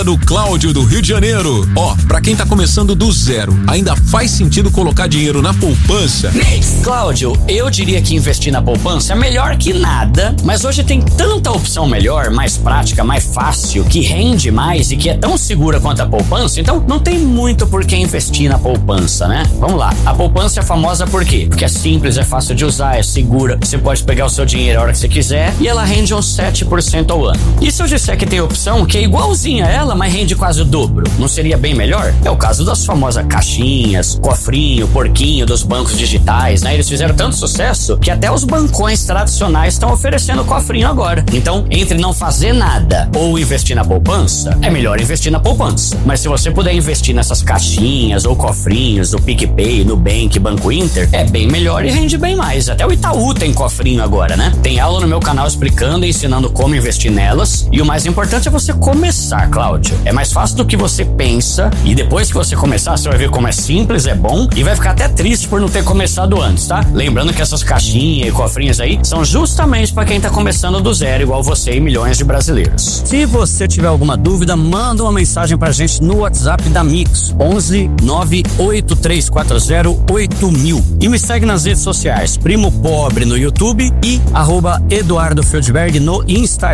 Do Cláudio do Rio de Janeiro. Pra quem tá começando do zero, ainda faz sentido colocar dinheiro na poupança? Cláudio, eu diria que investir na poupança é melhor que nada, mas hoje tem tanta opção melhor, mais prática, mais fácil, que rende mais e que é tão segura quanto a poupança, então não tem muito por que investir na poupança, né? Vamos lá, a poupança é famosa por quê? Porque é simples, é fácil de usar, é segura, você pode pegar o seu dinheiro a hora que você quiser e ela rende uns 7% ao ano. E se eu disser que tem opção que é igualzinha a ela, mas rende quase o dobro, não seria bem melhor? É o caso das famosas caixinhas, cofrinho, porquinho dos bancos digitais, né? Eles fizeram tanto sucesso que até os bancões tradicionais estão oferecendo cofrinho agora. Então, entre não fazer nada ou investir na poupança, é melhor investir na poupança. Mas se você puder investir nessas caixinhas ou cofrinhos do PicPay, Nubank, Banco Inter, é bem melhor e rende bem mais. Até o Itaú tem cofrinho agora, né? Tem aula no meu canal explicando e ensinando como investir nelas. E o mais importante é você começar, Cláudio. É mais fácil do que você pensa e depois que você começar, você vai ver como é simples, é bom e vai ficar até triste por não ter começado antes, tá? Lembrando que essas caixinhas e cofrinhas aí são justamente para quem tá começando do zero, igual você e milhões de brasileiros. Se você tiver alguma dúvida, manda uma mensagem pra gente no WhatsApp da Mix, 11 98340 8000. E me segue nas redes sociais, Primo Pobre no YouTube e @Eduardo Feldberg no Instagram.